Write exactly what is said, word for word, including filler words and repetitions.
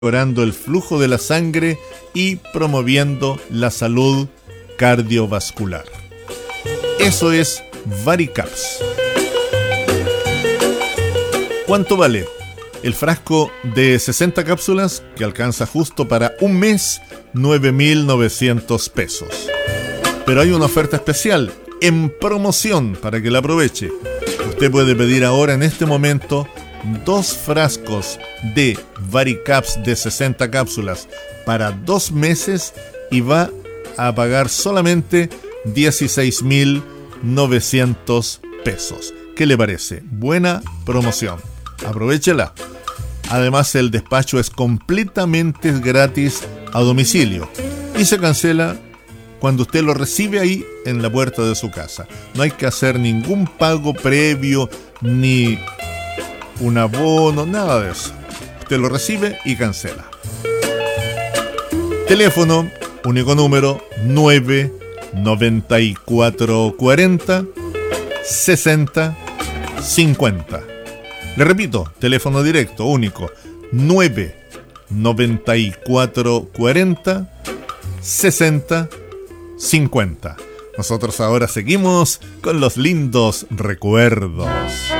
mejorando el flujo de la sangre y promoviendo la salud cardiovascular. Eso es Varicaps. ¿Cuánto vale? El frasco de sesenta cápsulas, que alcanza justo para un mes, nueve mil novecientos pesos. Pero hay una oferta especial, en promoción, para que la aproveche. Usted puede pedir ahora, en este momento, dos frascos de Varicaps de sesenta cápsulas para dos meses y va a pagar solamente dieciséis mil novecientos pesos. ¿Qué le parece? Buena promoción. Aprovéchela. Además, el despacho es completamente gratis a domicilio y se cancela cuando usted lo recibe ahí en la puerta de su casa. No hay que hacer ningún pago previo ni un abono, nada de eso. Usted lo recibe y cancela. Teléfono, único número, nueve noventa y cuatro cuarenta sesenta cincuenta. Le repito, teléfono directo, único, nueve noventa y cuatro cuarenta sesenta cincuenta. Nosotros ahora seguimos con los lindos recuerdos.